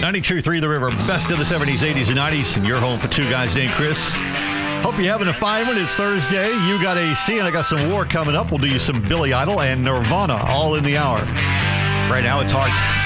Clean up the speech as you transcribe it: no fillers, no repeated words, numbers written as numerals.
92.3 The River, best of the 70s, 80s, and 90s, and you're home for two guys named Chris. Hope you're having a fine one. It's Thursday. You got AC, and I got some war coming up. We'll do you some Billy Idol and Nirvana all in the hour. Right now, it's Heart.